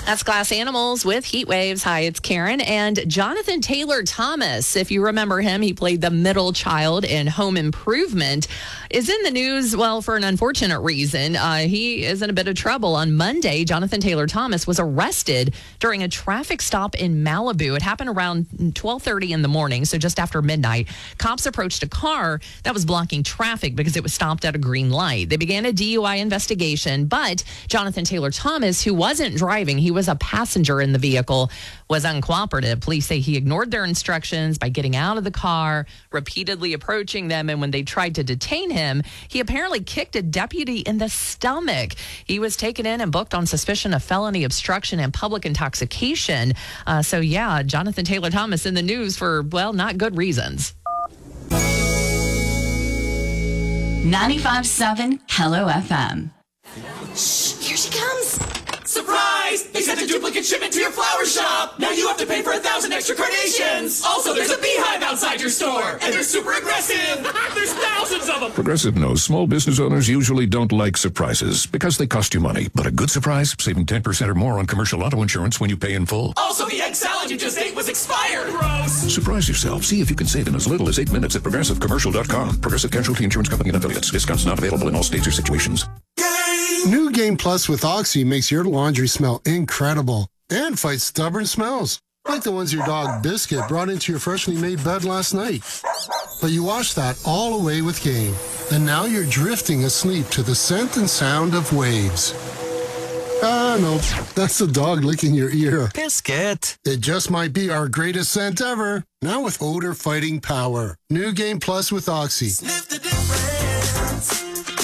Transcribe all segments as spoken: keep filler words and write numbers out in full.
That's Glass Animals with Heat Waves. Hi, it's Karen. And Jonathan Taylor Thomas, if you remember him, he played the middle child in Home Improvement, is in the news, well, for an unfortunate reason. Uh, he is in a bit of trouble. On Monday, Jonathan Taylor Thomas was arrested during a traffic stop in Malibu. It happened around twelve thirty in the morning, so just after midnight. Cops approached a car that was blocking traffic because it was stopped at a green light. They began a D U I investigation, but Jonathan Taylor Thomas, who wasn't driving, he was a passenger in the vehicle, was uncooperative. Police say he ignored their instructions by getting out of the car, repeatedly approaching them, and when they tried to detain him, he apparently kicked a deputy in the stomach. He was taken in and booked on suspicion of felony obstruction and public intoxication. Uh, so yeah, Jonathan Taylor Thomas in the news for, well, not good reasons. ninety-five point seven Hello F M. Shh, here she comes. Surprise! They sent a duplicate shipment to your flower shop! Now you have to pay for a thousand extra carnations! Also, there's a beehive outside your store! And they're super aggressive! There's thousands of them! Progressive knows small business owners usually don't like surprises because they cost you money. But a good surprise? Saving ten percent or more on commercial auto insurance when you pay in full. Also, the egg salad you just ate was expired! Gross! Surprise yourself. See if you can save in as little as eight minutes at progressive commercial dot com. Progressive Casualty Insurance Company and affiliates. Discounts not available in all states or situations. New Game Plus with Oxy makes your laundry smell incredible and fights stubborn smells, like the ones your dog Biscuit brought into your freshly made bed last night. But you washed that all away with Game, and now you're drifting asleep to the scent and sound of waves. Ah, no, that's the dog licking your ear. Biscuit. It just might be our greatest scent ever, now with odor-fighting power. New Game Plus with Oxy. Sniff the difference.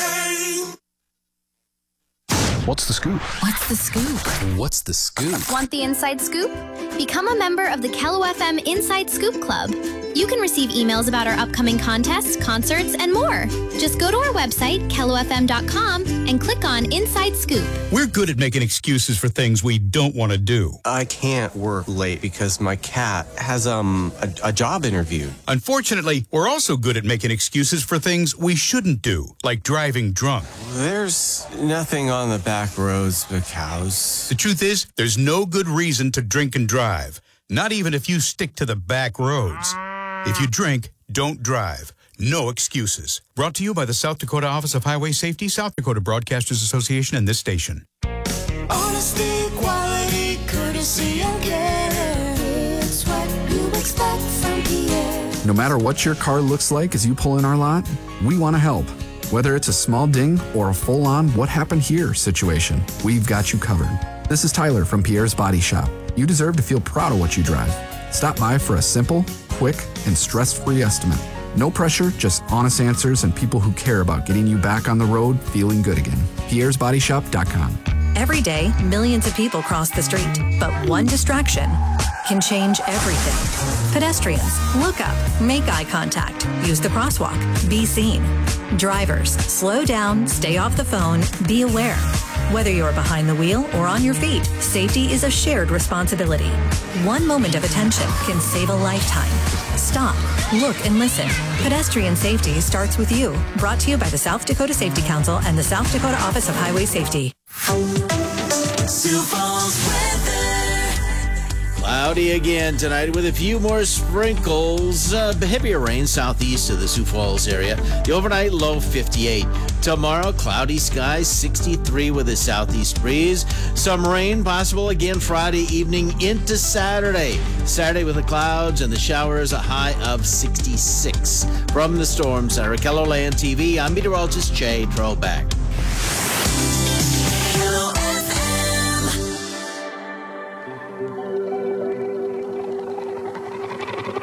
What's the scoop? What's the scoop? What's the scoop? Want the inside scoop? Become a member of the Kello F M Inside Scoop Club. You can receive emails about our upcoming contests, concerts, and more. Just go to our website, kello f m dot com, and click on Inside Scoop. We're good at making excuses for things we don't want to do. I can't work late because my cat has um a, a job interview. Unfortunately, we're also good at making excuses for things we shouldn't do, like driving drunk. There's nothing on the back roads but cows. The truth is, there's no good reason to drink and drive, not even if you stick to the back roads. If you drink, don't drive. No excuses. Brought to you by the South Dakota Office of Highway Safety, South Dakota Broadcasters Association, and this station. Honesty, quality, courtesy, and care. It's what you expect from Pierre. No matter what your car looks like as you pull in our lot, we want to help. Whether it's a small ding or a full-on what happened here situation, we've got you covered. This is Tyler from Pierre's Body Shop. You deserve to feel proud of what you drive. Stop by for a simple, quick, and stress-free estimate. No pressure, just honest answers and people who care about getting you back on the road feeling good again. pierres body shop dot com. Every day, millions of people cross the street, but one distraction can change everything. Pedestrians, look up, make eye contact, use the crosswalk, be seen. Drivers, slow down, stay off the phone, be aware. Whether you're behind the wheel or on your feet, safety is a shared responsibility. One moment of attention can save a lifetime. Stop, look, and listen. Pedestrian safety starts with you. Brought to you by the South Dakota Safety Council and the South Dakota Office of Highway Safety. Sioux Falls weather. Cloudy again tonight with a few more sprinkles. Uh, heavier rain southeast of the Sioux Falls area. The overnight low fifty-eight. Tomorrow, cloudy skies, sixty-three with a southeast breeze. Some rain possible again Friday evening into Saturday. Saturday with the clouds and the showers, a high of sixty-six. From the Storm Center, KELOLAND T V, I'm meteorologist Jay Trollback.